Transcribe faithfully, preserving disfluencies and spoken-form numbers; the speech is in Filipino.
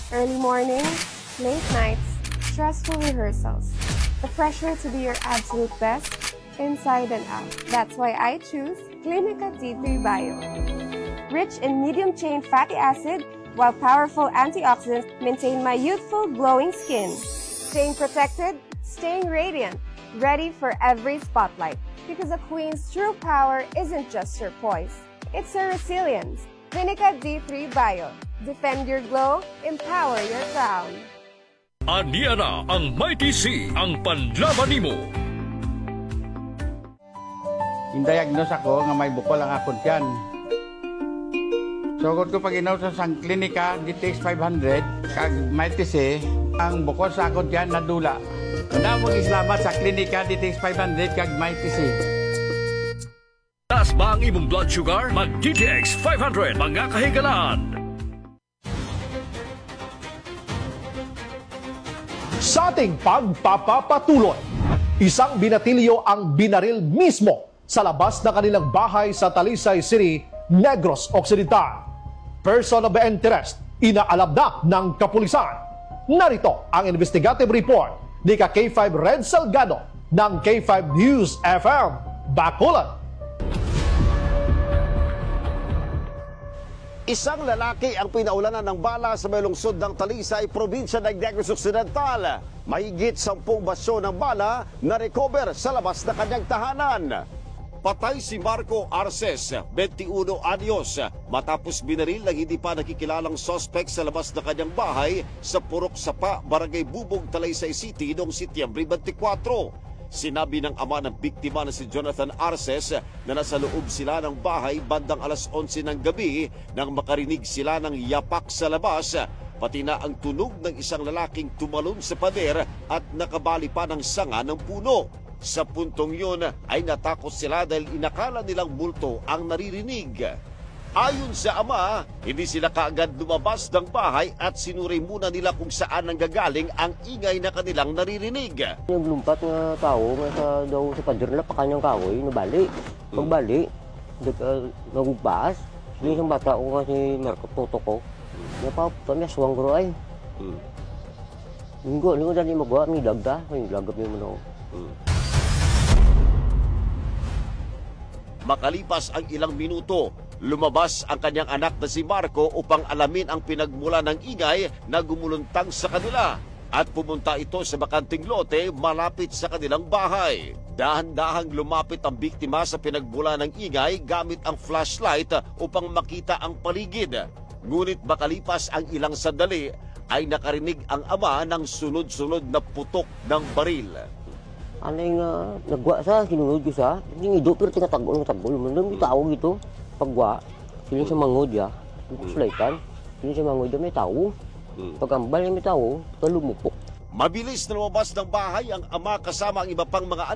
Early mornings, late nights, stressful rehearsals. The pressure to be your absolute best, inside and out. That's why I choose Clinica D three Bio. Rich in medium-chain fatty acid, while powerful antioxidants maintain my youthful, glowing skin. Staying protected, staying radiant, ready for every spotlight. Because a queen's true power isn't just her poise, it's her resilience. Clinica D three Bio. Defend your glow, empower your crown. Aniya na ang Mighty C, ang panlaban nimo. Indiagnose ako nga may bukol ang akong tiyan. Sugod ko pag inaw sa sang klinika, D T X five hundred, kag Mighty C, ang bukol sa akong tiyan nadula. Una mong islamat sa klinika D T X five hundred kag Mighty C. Taas ba ang imong blood sugar? Mag-D T X five hundred, mga kahigalaan. Sa ating pagpapapatuloy, isang binatilyo ang binaril mismo sa labas ng kanilang bahay sa Talisay City, Negros Occidental. Person of interest, inaalabnak ng kapulisan. Narito ang investigative report ni ka K five Red Salgado ng K five News F M, Bacolod. Isang lalaki ang pinaulanan ng bala sa may lungsod ng Talisay, probinsya ng Negros Occidental. Mahigit sampung basyo ng bala na recover sa labas na kanyang tahanan. Patay si Marco Arces, twenty-one anyos, matapos binaril ng hindi pa nakikilalang suspect sa labas na kanyang bahay sa Purok Sapa, Barangay Bubog, Talisay City noong Setyembre twenty-four. Sinabi ng ama ng biktima na si Jonathan Arces na nasa loob sila ng bahay bandang alas onse ng gabi nang makarinig sila ng yapak sa labas, pati na ang tunog ng isang lalaking tumalon sa pader at nakabali pa ng sanga ng puno. Sa puntong yun ay natakot sila dahil inakala nilang multo ang naririnig. Ayon sa ama, hindi sila kaagad lumabas ng bahay at sinuri muna nila kung saan nanggagaling ang ingay na kanilang naririnig. Yung lumpat nga tao nga sa daw sa pader na pa kanyang kahoy, nabali. Pagbali, uh, nagugbaas. Yung isang bata ko nga si Marco Toto ko, napapapam niya suwang gro ay. Hmm. Linggo, linggo dali magawa, may lagda, may lagap yung ano. Hmm. Makalipas ang ilang minuto, lumabas ang kanyang anak na si Marco upang alamin ang pinagmula ng ingay na gumuluntang sa kanila. At pumunta ito sa bakanting lote malapit sa kanilang bahay. Dahan-dahang lumapit ang biktima sa pinagmula ng ingay gamit ang flashlight upang makita ang paligid. Ngunit makalipas ang ilang sandali ay nakarinig ang ama ng sunod-sunod na putok ng baril. Anay nga, nagwa sa, sinunod ko sa, hindi ido, pero tinatagol ng tagol. Mandang may tao ito, pagwa, sila sa mangod ya, sulaitan, sila sa mangod ya, may tao. Pagkambal may tao, talumupok. Mabilis na lumabas ng bahay ang ama kasama ang iba pang mga